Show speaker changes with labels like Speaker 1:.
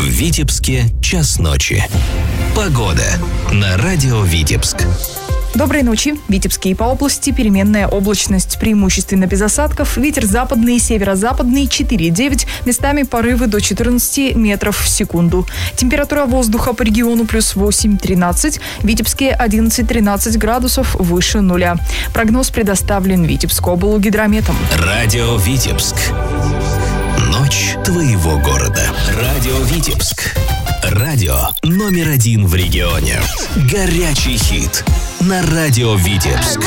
Speaker 1: Витебске час ночи. Погода на радио Витебск.
Speaker 2: Доброй ночи. В Витебске и по области переменная облачность, преимущественно без осадков. Ветер западный и северо-западный 4,9, местами порывы до 14 метров в секунду. Температура воздуха по региону плюс 8-13, в Витебске 11-13 градусов выше нуля. Прогноз предоставлен Витебскоблгидрометом.
Speaker 1: Радио Витебск. Ночь твоего города. Радио Витебск. Радио номер 1 в регионе. Горячий хит на радио Витебск.